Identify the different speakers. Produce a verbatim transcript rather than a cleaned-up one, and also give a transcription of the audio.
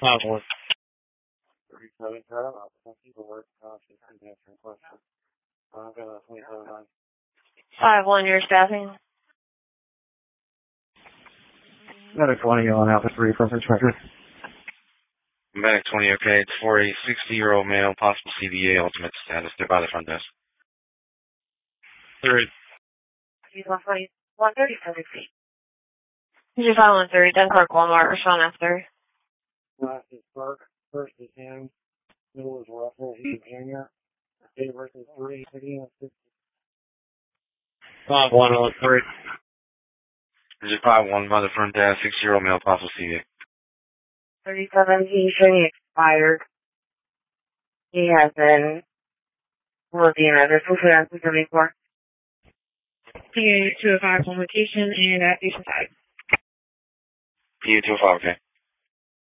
Speaker 1: five one.
Speaker 2: thirty-seven, Charlie. Thank you for working on this and answering questions. I'm going to twenty-seven nine.
Speaker 3: five one, your staffing.
Speaker 2: Medic twenty on Alpha three from perspective.
Speaker 4: Medic twenty, okay. It's for a sixty-year-old male, possible C V A, ultimate status. They're by the front desk.
Speaker 1: Three.
Speaker 3: He's one twenty, one thirty-seven feet. He's five one three, Dunkirk, Walmart, respond after.
Speaker 2: Last is Burke, first is him, middle is Russell, he's Junior. Date of birth is three, sixty and sixty.
Speaker 1: five one on three.
Speaker 4: Is five one by the front desk, six-year-old male, possible C V A.
Speaker 3: thirty-seven, he's showing expired. He has been working at this Fulfillment seventy-four.
Speaker 5: P U two oh five on location and at station five.
Speaker 4: P U two oh five, okay.